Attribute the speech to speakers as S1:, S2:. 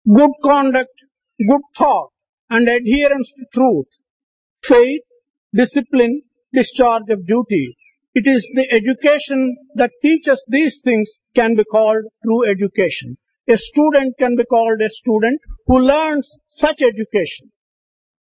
S1: good conduct, good thought, and adherence to truth, faith, discipline, discharge of duty. It is the education that teaches these things can be called true education. A student can be called a student who learns such education.